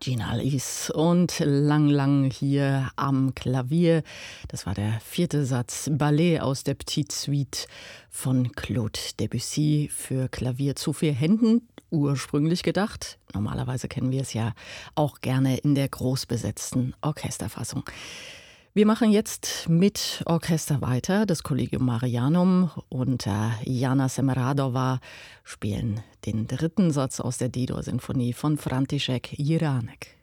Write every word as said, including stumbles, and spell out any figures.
Gina Alice und Lang Lang hier am Klavier. Das war der vierte Satz Ballet aus der Petite Suite von Claude Debussy für Klavier zu vier Händen, ursprünglich gedacht. Normalerweise kennen wir es ja auch gerne in der großbesetzten Orchesterfassung. Wir machen jetzt mit Orchester weiter. Das Collegium Marianum und äh, Jana Semeradova spielen den dritten Satz aus der D-Dur-Sinfonie von František Jiránek.